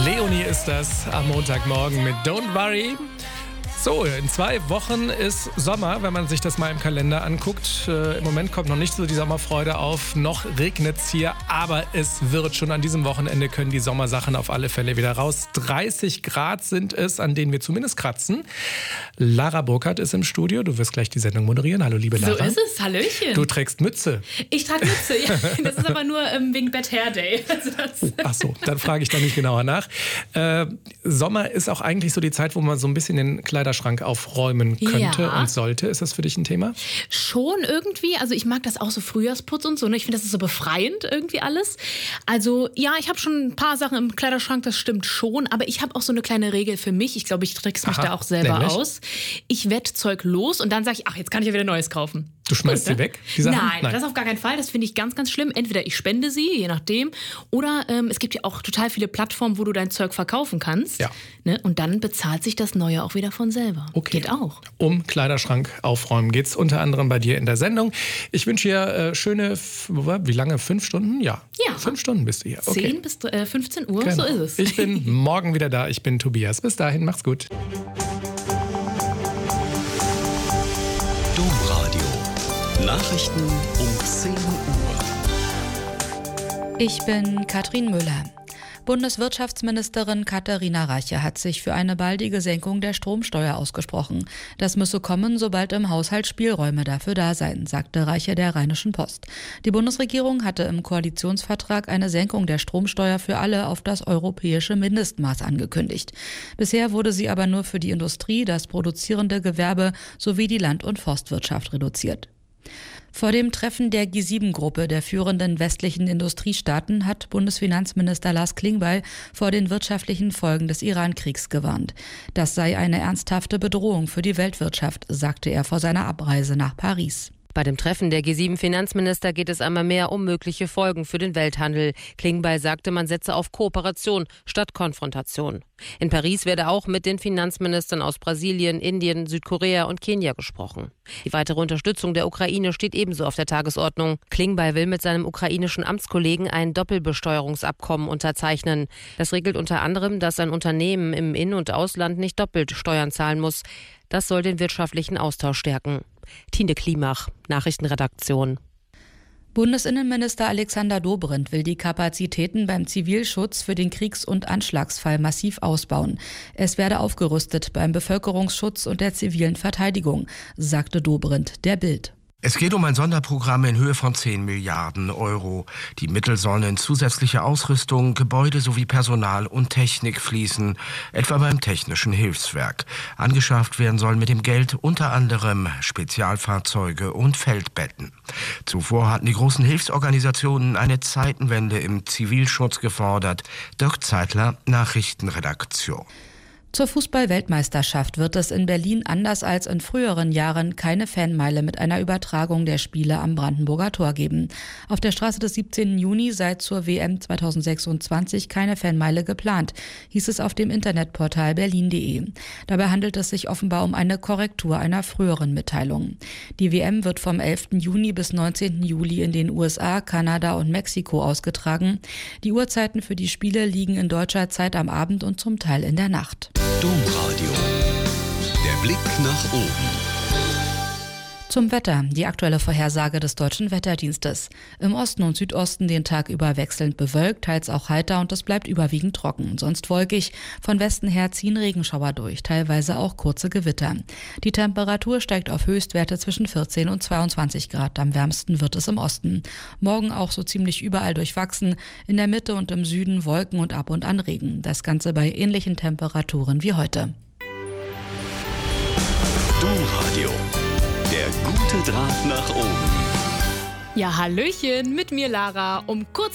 Leonie ist das am Montagmorgen mit Don't Worry. So, in 2 Wochen ist Sommer, wenn man sich das mal im Kalender anguckt. Im Moment kommt noch nicht so die Sommerfreude auf, noch regnet es hier, aber es wird schon an diesem Wochenende können die Sommersachen auf alle Fälle wieder raus. 30 Grad sind es, an denen wir zumindest kratzen. Lara Burkhardt ist im Studio, du wirst gleich die Sendung moderieren. Hallo liebe Lara. So ist es, hallöchen. Du trägst Mütze. Ich trage Mütze, ja. Das ist aber nur wegen Bad Hair Day. Ach so, dann frage ich da nicht genauer nach. Sommer ist auch eigentlich so die Zeit, wo man so ein bisschen den Kleiderschrank aufräumen könnte und sollte. Ist das für dich ein Thema? Schon irgendwie. Also ich mag das auch so Frühjahrsputz und so. Ne? Ich finde, das ist so befreiend irgendwie alles. Also ja, ich habe schon ein paar Sachen im Kleiderschrank, das stimmt schon. Aber ich habe auch so eine kleine Regel für mich. Ich glaube, ich trickse mich da auch selber aus. Ich wette Zeug los und dann sage ich, ach, jetzt kann ich ja wieder Neues kaufen. Du schmeißt sie weg? Die Sachen? Nein, das auf gar keinen Fall. Das finde ich ganz, ganz schlimm. Entweder ich spende sie, je nachdem. Oder es gibt ja auch total viele Plattformen, wo du dein Zeug verkaufen kannst. Ja. Ne? Und dann bezahlt sich das Neue auch wieder von selber. Okay. Geht auch. Um Kleiderschrank aufräumen geht es unter anderem bei dir in der Sendung. Ich wünsche dir schöne, wie lange? 5 Stunden? Ja. 5 Stunden bist du hier. Okay. 10 bis 15 Uhr, genau. So ist es. Ich bin morgen wieder da. Ich bin Tobias. Bis dahin, mach's gut. Domradio. Nachrichten um 10 Uhr. Ich bin Katrin Müller. Bundeswirtschaftsministerin Katharina Reiche hat sich für eine baldige Senkung der Stromsteuer ausgesprochen. Das müsse kommen, sobald im Haushalt Spielräume dafür da seien, sagte Reiche der Rheinischen Post. Die Bundesregierung hatte im Koalitionsvertrag eine Senkung der Stromsteuer für alle auf das europäische Mindestmaß angekündigt. Bisher wurde sie aber nur für die Industrie, das produzierende Gewerbe sowie die Land- und Forstwirtschaft reduziert. Vor dem Treffen der G7-Gruppe der führenden westlichen Industriestaaten hat Bundesfinanzminister Lars Klingbeil vor den wirtschaftlichen Folgen des Iran-Kriegs gewarnt. Das sei eine ernsthafte Bedrohung für die Weltwirtschaft, sagte er vor seiner Abreise nach Paris. Bei dem Treffen der G7-Finanzminister geht es einmal mehr um mögliche Folgen für den Welthandel. Klingbeil sagte, man setze auf Kooperation statt Konfrontation. In Paris werde auch mit den Finanzministern aus Brasilien, Indien, Südkorea und Kenia gesprochen. Die weitere Unterstützung der Ukraine steht ebenso auf der Tagesordnung. Klingbeil will mit seinem ukrainischen Amtskollegen ein Doppelbesteuerungsabkommen unterzeichnen. Das regelt unter anderem, dass ein Unternehmen im In- und Ausland nicht doppelt Steuern zahlen muss. Das soll den wirtschaftlichen Austausch stärken. Tine Klimach, Nachrichtenredaktion. Bundesinnenminister Alexander Dobrindt will die Kapazitäten beim Zivilschutz für den Kriegs- und Anschlagsfall massiv ausbauen. Es werde aufgerüstet beim Bevölkerungsschutz und der zivilen Verteidigung, sagte Dobrindt der Bild. Es geht um ein Sonderprogramm in Höhe von 10 Milliarden Euro. Die Mittel sollen in zusätzliche Ausrüstung, Gebäude sowie Personal und Technik fließen, etwa beim Technischen Hilfswerk. Angeschafft werden sollen mit dem Geld unter anderem Spezialfahrzeuge und Feldbetten. Zuvor hatten die großen Hilfsorganisationen eine Zeitenwende im Zivilschutz gefordert. Dirk Zeitler, Nachrichtenredaktion. Zur Fußball-Weltmeisterschaft wird es in Berlin anders als in früheren Jahren keine Fanmeile mit einer Übertragung der Spiele am Brandenburger Tor geben. Auf der Straße des 17. Juni sei zur WM 2026 keine Fanmeile geplant, hieß es auf dem Internetportal berlin.de. Dabei handelt es sich offenbar um eine Korrektur einer früheren Mitteilung. Die WM wird vom 11. Juni bis 19. Juli in den USA, Kanada und Mexiko ausgetragen. Die Uhrzeiten für die Spiele liegen in deutscher Zeit am Abend und zum Teil in der Nacht. Domradio. Der Blick nach oben. Zum Wetter, die aktuelle Vorhersage des Deutschen Wetterdienstes. Im Osten und Südosten den Tag über wechselnd bewölkt, teils auch heiter und es bleibt überwiegend trocken. Sonst wolkig. Von Westen her ziehen Regenschauer durch, teilweise auch kurze Gewitter. Die Temperatur steigt auf Höchstwerte zwischen 14 und 22 Grad. Am wärmsten wird es im Osten. Morgen auch so ziemlich überall durchwachsen. In der Mitte und im Süden Wolken und ab und an Regen. Das Ganze bei ähnlichen Temperaturen wie heute. Domradio. Der gute Draht nach oben. Ja, hallöchen, mit mir Lara. Um kurz